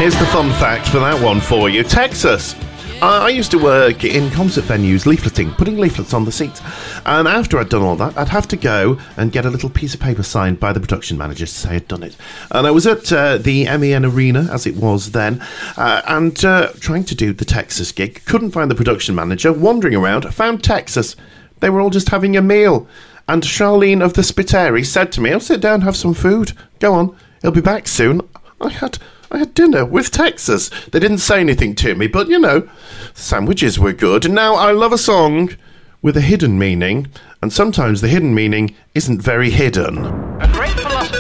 Here's the fun fact for that one for you. Texas. I used to work in concert venues, leafleting, putting leaflets on the seats. And after I'd done all that, I'd have to go and get a little piece of paper signed by the production manager to say I'd done it. And I was at the MEN Arena, as it was then, and trying to do the Texas gig. Couldn't find the production manager. Wandering around, found Texas. They were all just having a meal. And Charlene of the Spiteri said to me, "Oh, sit down, have some food. Go on, he'll be back soon." I had dinner with Texas. They didn't say anything to me, but, you know, sandwiches were good. And now I love a song with a hidden meaning, and sometimes the hidden meaning isn't very hidden.